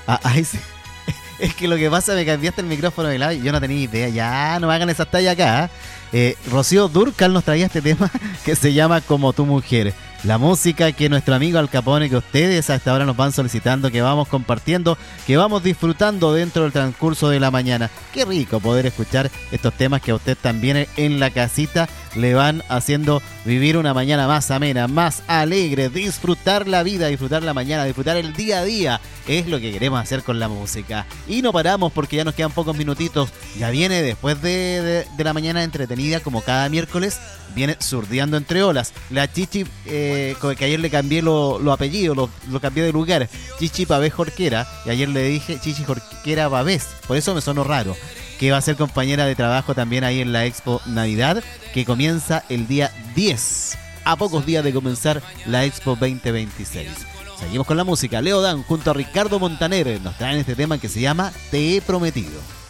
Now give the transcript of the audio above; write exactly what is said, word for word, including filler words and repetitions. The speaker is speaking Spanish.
Ah, ahí sí. Es que lo que pasa, me cambiaste el micrófono de lado y yo no tenía idea. Ya, no me hagan esas tallas acá. Eh, Rocío Dúrcal nos traía este tema que se llama Como tu mujer. La música que nuestro amigo Al Capone, que ustedes hasta ahora nos van solicitando, que vamos compartiendo, que vamos disfrutando dentro del transcurso de la mañana. Qué rico poder escuchar estos temas que a usted también en la casita le van haciendo vivir una mañana más amena, más alegre, disfrutar la vida, disfrutar la mañana, disfrutar el día a día. Es lo que queremos hacer con la música. Y no paramos porque ya nos quedan pocos minutitos. Ya viene después de, de, de la mañana entretenida, como cada miércoles, viene Surdeando Entre Olas. La Chichi, eh, que ayer le cambié los lo apellidos, lo, lo cambié de lugar. Chichi Pavés Jorquera. Y ayer le dije Chichi Jorquera Pavés. Por eso me sonó raro. Que va a ser compañera de trabajo también ahí en la Expo Navidad, que comienza el día diez, a pocos días de comenzar la Expo veinte veintiséis. Seguimos con la música. Leo Dan junto a Ricardo Montaner nos traen este tema que se llama Te he prometido.